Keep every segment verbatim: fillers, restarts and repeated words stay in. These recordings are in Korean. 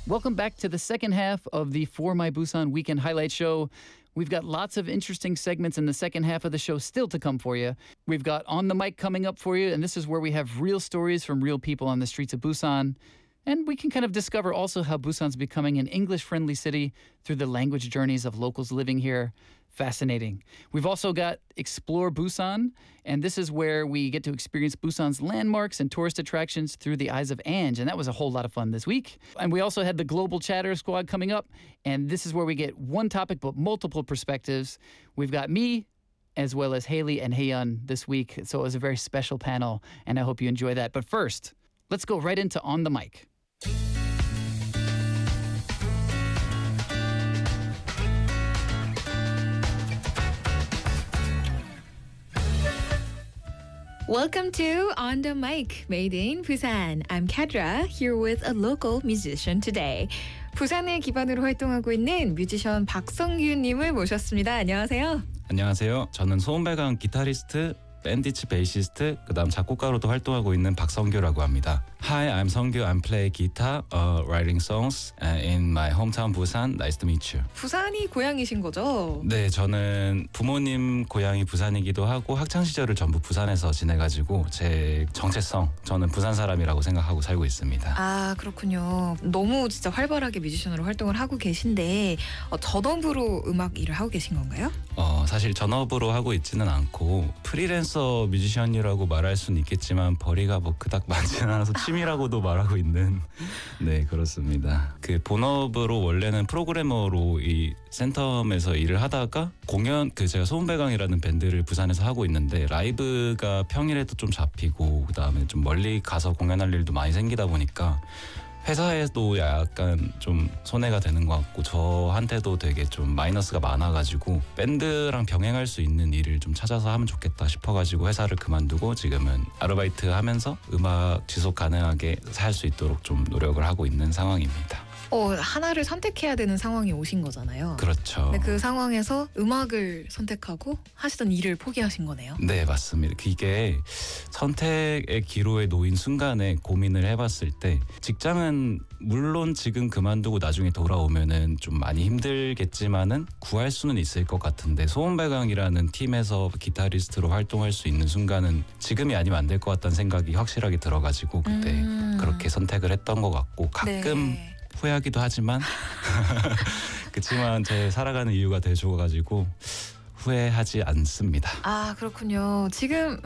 Welcome back to the second half of the For My Busan Weekend Highlight Show. We've got lots of interesting segments in the second half of the show still to come for you. We've got On the Mic coming up for you, and this is where we have real stories from real people on the streets of Busan. And we can kind of discover also how Busan's becoming an English-friendly city through the language journeys of locals living here. Fascinating. We've also got Explore Busan, and this is where we get to experience Busan's landmarks and tourist attractions through the eyes of Ange, and that was a whole lot of fun this week. And we also had the Global Chatter Squad coming up, and this is where we get one topic but multiple perspectives. We've got me, as well as Haley and Haeyeon this week, so it was a very special panel, and I hope you enjoy that. But first, let's go right into On the Mic. Welcome to On the Mic, made in Busan. I'm Kadra, here with a local musician today. 부산을 기반으로 활동하고 있는 뮤지션 박성규님을 모셨습니다. 안녕하세요. 안녕하세요. 저는 소음발광 기타리스트, 밴디츠 베이시스트, 그다음 작곡가로도 활동하고 있는 박성규라고 합니다. Hi, I'm Seongkyu. I'm playing guitar, uh, writing songs uh, in my hometown Busan. Nice to meet you. 부산이 고향이신 거죠? 네, 저는 부모님 고향이 부산이기도 하고 학창 시절을 전부 부산에서 지내가지고 제 정체성, 저는 부산 사람이라고 생각하고 살고 있습니다. 아, 그렇군요. 너무 진짜 활발하게 뮤지션으로 활동을 하고 계신데 어, 전업으로 음악 일을 하고 계신 건가요? 어, 사실 전업으로 하고 있지는 않고 프리랜서 뮤지션이라고 말할 수는 있겠지만 벌이가 뭐 그닥 많지는 않아서 취미라고도 말하고 있는 네 그렇습니다. 그 본업으로 원래는 프로그래머로 이 센텀에서 일을 하다가 공연 그 제가 소음발광이라는 밴드를 부산에서 하고 있는데 라이브가 평일에도 좀 잡히고 그다음에 좀 멀리 가서 공연할 일도 많이 생기다 보니까 회사에도 약간 좀 손해가 되는 것 같고 저한테도 되게 좀 마이너스가 많아가지고 밴드랑 병행할 수 있는 일을 좀 찾아서 하면 좋겠다 싶어가지고 회사를 그만두고 지금은 아르바이트 하면서 음악 지속 가능하게 살 수 있도록 좀 노력을 하고 있는 상황입니다. 어, 하나를 선택해야 되는 상황이 오신 거잖아요. 그렇죠. 근데 그 상황에서 음악을 선택하고 하시던 일을 포기하신 거네요. 네, 맞습니다. 이게 선택의 기로에 놓인 순간에 고민을 해봤을 때 직장은 물론 지금 그만두고 나중에 돌아오면은 좀 많이 힘들겠지만은 구할 수는 있을 것 같은데 소음발광이라는 팀에서 기타리스트로 활동할 수 있는 순간은 지금이 아니면 안 될 것 같다는 생각이 확실하게 들어가지고 그때 음. 그렇게 선택을 했던 것 같고 가끔 네. 후회하기도 하지만 그렇지만 제 살아가는 이유가 돼줘가지고 후회하지 않습니다. 아, 그렇군요. 지금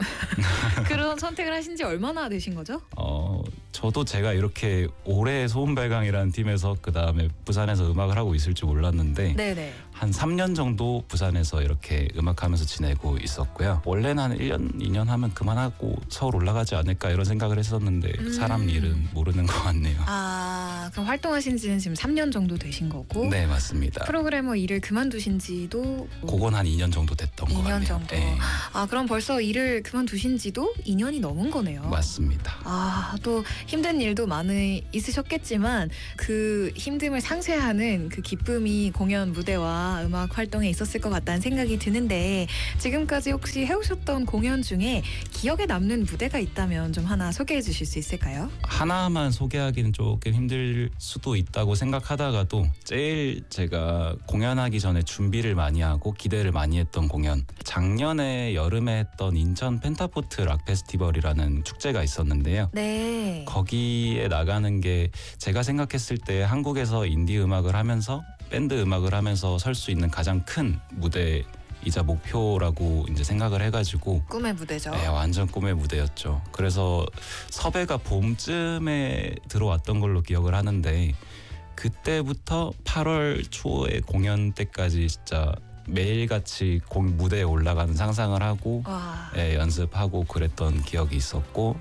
그런 선택을 하신 지 얼마나 되신 거죠? 어, 저도 제가 이렇게 오래 소음발광이라는 팀에서 그 다음에 부산에서 음악을 하고 있을 줄 몰랐는데 네네. 한 삼 년 정도 부산에서 이렇게 음악하면서 지내고 있었고요. 원래는 한 일 년, 이 년 하면 그만하고 서울 올라가지 않을까 이런 생각을 했었는데 음. 사람 일은 모르는 것 같네요. 아, 그럼 활동하신 지는 지금 삼 년 정도 되신 거고 네, 맞습니다. 프로그래머 일을 그만두신 지도 그건 한 이 년 정도 됐던 것 이 같네요. 년 정도. 네. 아, 그럼 벌써 일을 그만두신 지도 이 년이 넘은 거네요. 맞습니다. 아, 또 힘든 일도 많이 있으셨겠지만 그 힘듦을 상쇄하는 그 기쁨이 공연 무대와 음악 활동에 있었을 것 같다는 생각이 드는데 지금까지 혹시 해오셨던 공연 중에 기억에 남는 무대가 있다면 좀 하나 소개해 주실 수 있을까요? 하나만 소개하기는 조금 힘들 수도 있다고 생각하다가도 제일 제가 공연하기 전에 준비를 많이 하고 기대를 많이 했던 공연, 작년에 여름에 했던 인천 펜타포트 락 페스티벌이라는 축제가 있었는데요. 네. 거기에 나가는 게 제가 생각했을 때 한국에서 인디 음악을 하면서 밴드 음악을 하면서 설 수 있는 가장 큰 무대이자 목표라고 이제 생각을 해가지고 꿈의 무대죠. 네, 완전 꿈의 무대였죠. 그래서 섭외가 봄쯤에 들어왔던 걸로 기억을 하는데 그때부터 팔월 초에 공연 때까지 진짜 매일같이 공 무대에 올라가는 상상을 하고 와. 예, 연습하고 그랬던 기억이 있었고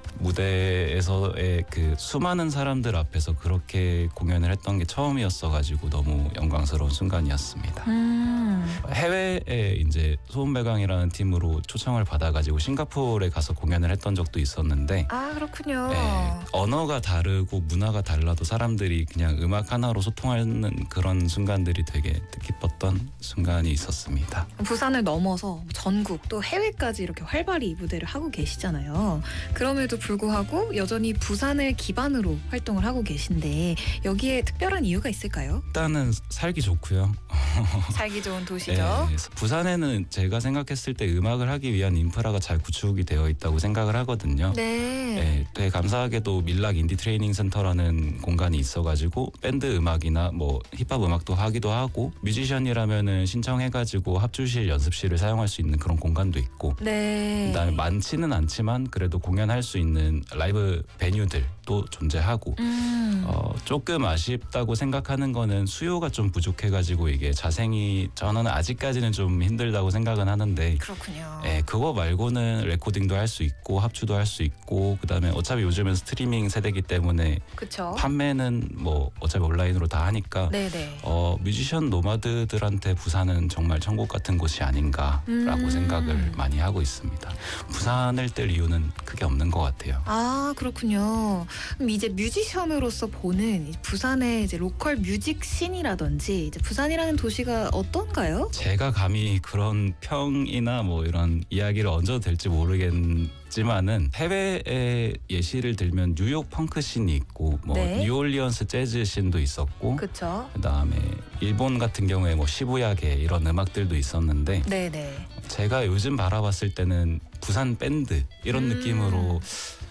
무대에서의 그 수많은 사람들 앞에서 그렇게 공연을 했던 게 처음이었어가지고 너무 영광스러운 순간이었습니다. 음. 해외에 이제 소음발광이라는 팀으로 초청을 받아가지고 싱가포르에 가서 공연을 했던 적도 있었는데 아, 그렇군요. 예, 언어가 다르고 문화가 달라도 사람들이 그냥 음악 하나로 소통하는 그런 순간들이 되게 뜻깊었던 순간이 있었어요. 있었습니다. 부산을 넘어서 전국 또 해외까지 이렇게 활발히 무대를 하고 계시잖아요. 그럼에도 불구하고 여전히 부산을 기반으로 활동을 하고 계신데 여기에 특별한 이유가 있을까요? 일단은 살기 좋고요. 살기 좋은 도시죠. 네, 부산에는 제가 생각했을 때 음악을 하기 위한 인프라가 잘 구축이 되어 있다고 생각을 하거든요. 네. 네, 되게 감사하게도 밀락 인디 트레이닝 센터라는 공간이 있어가지고 밴드 음악이나 뭐 힙합 음악도 하기도 하고 뮤지션이라면은 신청해가지고 합주실 연습실을 사용할 수 있는 그런 공간도 있고 네. 그다음에 많지는 않지만 그래도 공연할 수 있는 라이브 베뉴들도 존재하고 음. 어, 조금 아쉽다고 생각하는 거는 수요가 좀 부족해가지고 이게 자생이 저는 아직까지는 좀 힘들다고 생각은 하는데 그렇군요. 예, 그거 말고는 레코딩도 할 수 있고 합주도 할 수 있고 그다음에 어차피 요즘은 스트리밍 세대이기 때문에 그렇죠. 판매는 뭐 어차피 온라인으로 다 하니까 네네. 어, 뮤지션 노마드들한테 부산은 정말 천국 같은 곳이 아닌가라고 음. 생각을 많이 하고 있습니다. 부산을 뗄 이유는 크게 없는 것 같아요. 아 그렇군요. 그럼 이제 뮤지션으로서 보는 이 부산의 이제 로컬 뮤직 씬이라든지 이제 부산이라는 도시가 어떤가요? 제가 감히 그런 평이나 뭐 이런 이야기를 얹어도 될지 모르겠지만은 해외의 예시를 들면 뉴욕 펑크 씬이 있고 뭐 네. 뉴올리언스 재즈 씬도 있었고 그렇죠. 그다음에 일본 같은 경우에 뭐 시부야계 이런 음악들도 있었는데 네네. 제가 요즘 바라봤을 때는 부산 밴드 이런 음. 느낌으로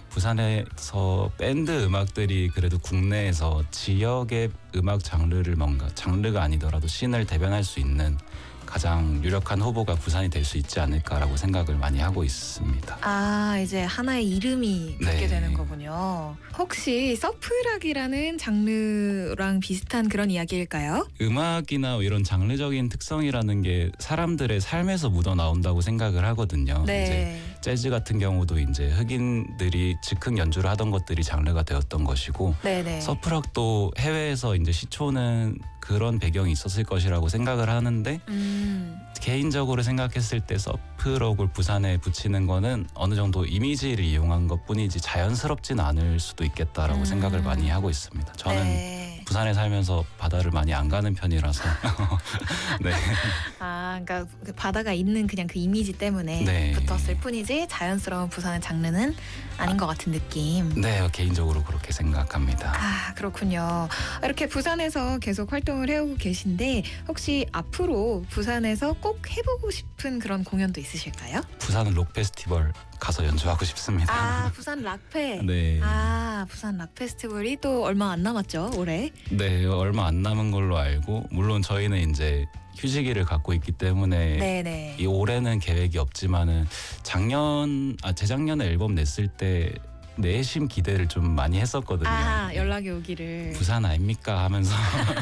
부산에서 밴드 음악들이 그래도 국내에서 지역의 음악 장르를 뭔가 장르가 아니더라도 씬을 대변할 수 있는 가장 유력한 후보가 부산이 될 수 있지 않을까라고 생각을 많이 하고 있습니다. 아 이제 하나의 이름이 붙게 네. 되는 거군요. 혹시 서프락이라는 장르랑 비슷한 그런 이야기일까요? 음악이나 이런 장르적인 특성이라는 게 사람들의 삶에서 묻어 나온다고 생각을 하거든요. 이제 네. 재즈 같은 경우도 이제 흑인들이 즉흥 연주를 하던 것들이 장르가 되었던 것이고 네네. 서프락도 해외에서 이제 시초는 그런 배경이 있었을 것이라고 생각을 하는데 음. 개인적으로 생각했을 때 서프록을 부산에 붙이는 거는 어느 정도 이미지를 이용한 것뿐이지 자연스럽진 않을 수도 있겠다라고 음. 생각을 많이 하고 있습니다. 저는 네. 부산에 살면서 바다를 많이 안 가는 편이라서 네. 아 그러니까 그 바다가 있는 그냥 그 이미지 때문에 네. 붙었을 뿐이지 자연스러운 부산의 장르는 아닌 것 같은 느낌. 네, 개인적으로 그렇게 생각합니다. 아 그렇군요. 이렇게 부산에서 계속 활동을 해오고 계신데 혹시 앞으로 부산에서 꼭 해보고 싶은 그런 공연도 있으실까요? 부산 록 페스티벌 가서 연주하고 싶습니다. 아 부산 락페. 네. 아 부산 락 페스티벌이 또 얼마 안 남았죠 올해. 네, 얼마 안 남은 걸로 알고 물론 저희는 이제 휴지기를 갖고 있기 때문에 네네. 이 올해는 계획이 없지만은 작년 아 재작년에 앨범 냈을 때 내심 기대를 좀 많이 했었거든요. 아 연락이 오기를. 부산 아닙니까 하면서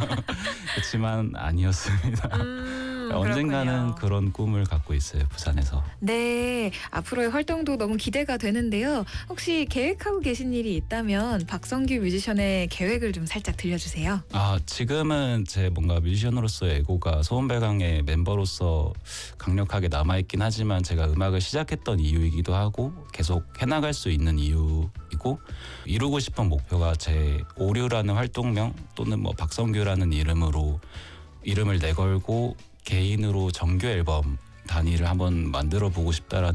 그렇지만 아니었습니다. 음, 언젠가는 그렇군요. 그런 꿈을 갖고 있어요. 부산에서. 네, 앞으로의 활동도 너무 기대가 되는데요. 혹시 계획하고 계신 일이 있다면 박성규 뮤지션의 계획을 좀 살짝 들려주세요. 아 지금은 제 뭔가 뮤지션으로서의 에고가 소원배강의 멤버로서 강력하게 남아있긴 하지만 제가 음악을 시작했던 이유이기도 하고 계속 해나갈 수 있는 이유이고 이루고 싶은 목표가 제 오류라는 활동명 또는 뭐 박성규라는 이름으로 이름을 내걸고 개인으로 정규 앨범 단위를 한번 만들어 보고 싶다라는